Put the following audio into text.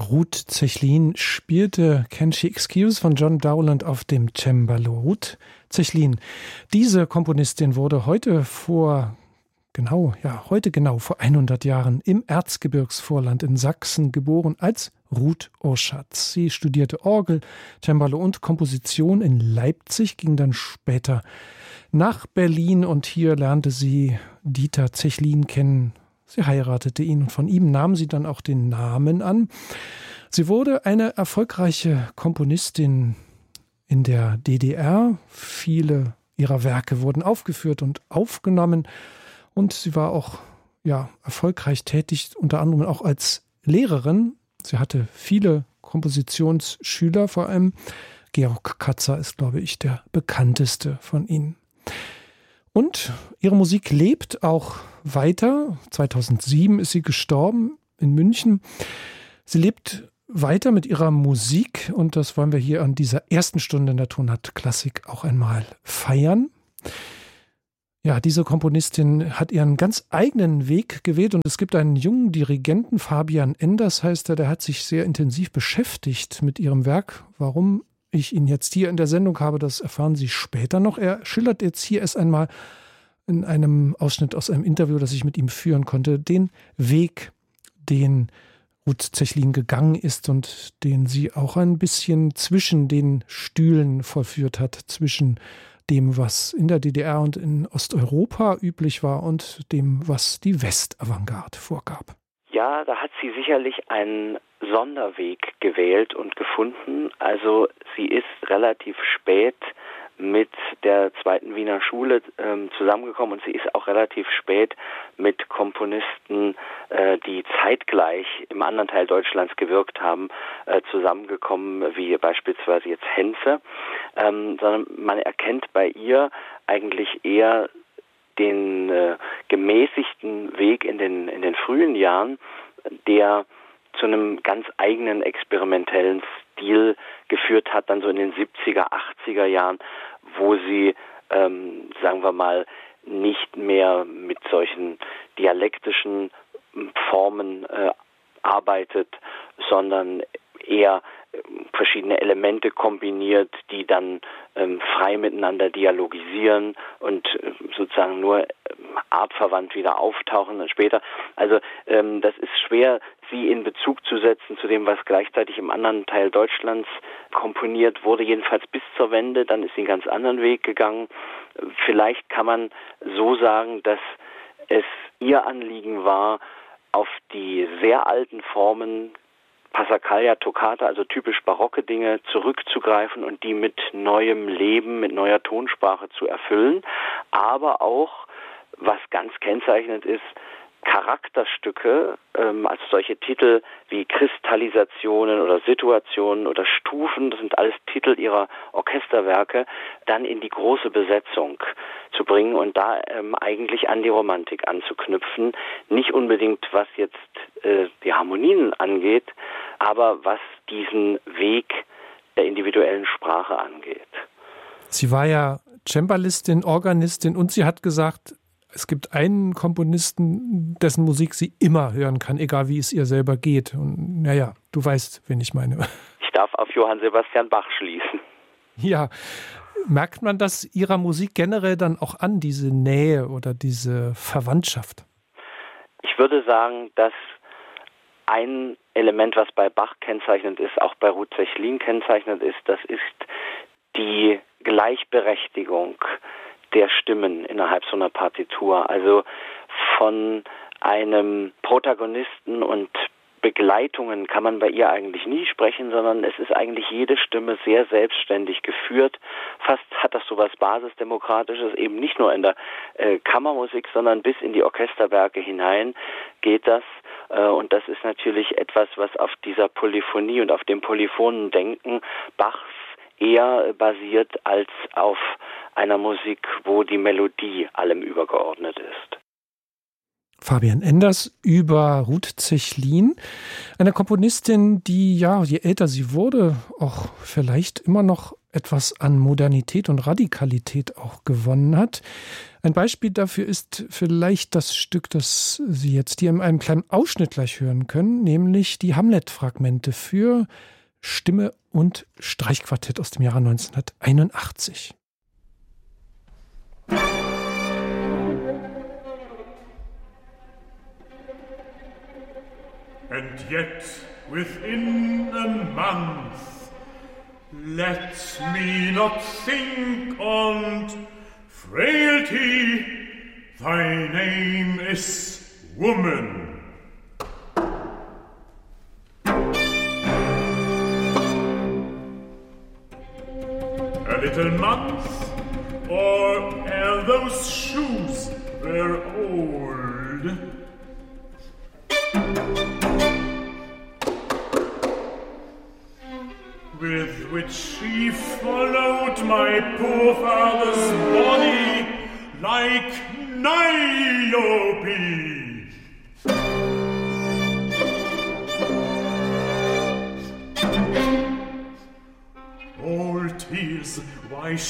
Ruth Zechlin spielte Can She Excuse von John Dowland auf dem Cembalo. Ruth Zechlin, diese Komponistin wurde heute vor 100 Jahren im Erzgebirgsvorland in Sachsen geboren als Ruth Oschatz. Sie studierte Orgel, Cembalo und Komposition in Leipzig, ging dann später nach Berlin und hier lernte sie Dieter Zechlin kennen. Sie heiratete ihn und von ihm nahm sie dann auch den Namen an. Sie wurde eine erfolgreiche Komponistin in der DDR. Viele ihrer Werke wurden aufgeführt und aufgenommen und sie war auch erfolgreich tätig, unter anderem auch als Lehrerin. Sie hatte viele Kompositionsschüler, vor allem Georg Katzer ist, glaube ich, der bekannteste von ihnen. Und ihre Musik lebt auch weiter. 2007 ist sie gestorben in München. Sie lebt weiter mit ihrer Musik und das wollen wir hier an dieser ersten Stunde in der Tonart Klassik auch einmal feiern. Ja, diese Komponistin hat ihren ganz eigenen Weg gewählt und es gibt einen jungen Dirigenten, Fabian Enders heißt er, der hat sich sehr intensiv beschäftigt mit ihrem Werk. Warum ich ihn jetzt hier in der Sendung habe, das erfahren Sie später noch. Er schildert jetzt hier erst einmal in einem Ausschnitt aus einem Interview, das ich mit ihm führen konnte, den Weg, den Ruth Zechlin gegangen ist und den sie auch ein bisschen zwischen den Stühlen vollführt hat, zwischen dem, was in der DDR und in Osteuropa üblich war und dem, was die Westavantgarde vorgab. Ja, da hat sie sicherlich einen Sonderweg gewählt und gefunden. Also sie ist relativ spät mit der zweiten Wiener Schule zusammengekommen und sie ist auch relativ spät mit Komponisten, die zeitgleich im anderen Teil Deutschlands gewirkt haben, zusammengekommen, wie beispielsweise jetzt Henze, sondern man erkennt bei ihr eigentlich eher den gemäßigten Weg in den frühen Jahren, der zu einem ganz eigenen experimentellen Stil geführt hat, dann so in den 70er, 80er Jahren, wo sie, sagen wir mal, nicht mehr mit solchen dialektischen Formen arbeitet, sondern eher verschiedene Elemente kombiniert, die dann frei miteinander dialogisieren und sozusagen nur artverwandt wieder auftauchen und später. Also das ist schwer, sie in Bezug zu setzen zu dem, was gleichzeitig im anderen Teil Deutschlands komponiert wurde, jedenfalls bis zur Wende. Dann ist sie einen ganz anderen Weg gegangen. Vielleicht kann man so sagen, dass es ihr Anliegen war, auf die sehr alten Formen Passacaglia, Toccata, also typisch barocke Dinge, zurückzugreifen und die mit neuem Leben, mit neuer Tonsprache zu erfüllen, aber auch, was ganz kennzeichnend ist, Charakterstücke, also solche Titel wie Kristallisationen oder Situationen oder Stufen, das sind alles Titel ihrer Orchesterwerke, dann in die große Besetzung zu bringen und da eigentlich an die Romantik anzuknüpfen. Nicht unbedingt, was jetzt die Harmonien angeht, aber was diesen Weg der individuellen Sprache angeht. Sie war ja Cembalistin, Organistin und sie hat gesagt, es gibt einen Komponisten, dessen Musik sie immer hören kann, egal wie es ihr selber geht. Und naja, du weißt, wen ich meine. Ich darf auf Johann Sebastian Bach schließen. Ja, merkt man das ihrer Musik generell dann auch an, diese Nähe oder diese Verwandtschaft? Ich würde sagen, dass ein Element, was bei Bach kennzeichnend ist, auch bei Ruth Zechlin kennzeichnend ist, das ist die Gleichberechtigung der Stimmen innerhalb so einer Partitur. Also von einem Protagonisten und Begleitungen kann man bei ihr eigentlich nie sprechen, sondern es ist eigentlich jede Stimme sehr selbstständig geführt. Fast hat das so was Basisdemokratisches, eben nicht nur in der Kammermusik, sondern bis in die Orchesterwerke hinein geht das. Und das ist natürlich etwas, was auf dieser Polyphonie und auf dem polyphonen Denken Bachs eher basiert als auf einer Musik, wo die Melodie allem übergeordnet ist. Fabian Enders über Ruth Zechlin, eine Komponistin, die, ja, je älter sie wurde, auch vielleicht immer noch etwas an Modernität und Radikalität auch gewonnen hat. Ein Beispiel dafür ist vielleicht das Stück, das Sie jetzt hier in einem kleinen Ausschnitt gleich hören können, nämlich die Hamlet-Fragmente für Stimme und Streichquartett aus dem Jahre 1981. And yet within a month let me not think on frailty, thy name is woman. A little month, or ere those shoes were old, with which she followed my poor father's body like Niobe. All tears, why